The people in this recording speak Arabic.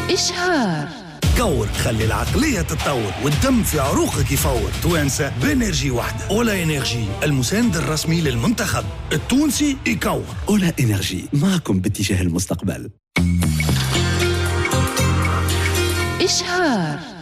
إشهار. كور، خلي العقلية تتطور والدم في عروقك يفور. توانسة بإنرجي واحدة. أولا إنرجي، المساند الرسمي للمنتخب التونسي يكور. أولا إنرجي، معكم باتجاه المستقبل. إشهار.